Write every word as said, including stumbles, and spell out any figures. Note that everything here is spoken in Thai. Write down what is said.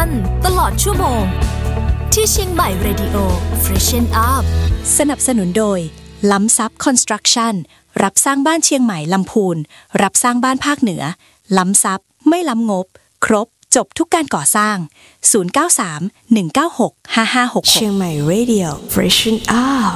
กันตลอดชั่วโมงที่เชียงใหม่ Radio Freshen Up สนับสนุนโดยล้ำซับคอนสตรักชั่นรับสร้างบ้านเชียงใหม่ลำพูนรับสร้างบ้านภาคเหนือล้ำซับไม่ล้ำงบครบจบทุกการก่อสร้างศูนย์ เก้า สาม หนึ่ง เก้า หก ห้า ห้า หก หกเชียงใหม่ Radio Freshen Up